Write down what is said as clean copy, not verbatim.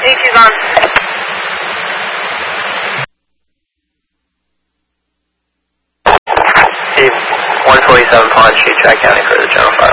AT's on. Steve, 147 Pond Street, Tri County for the general file.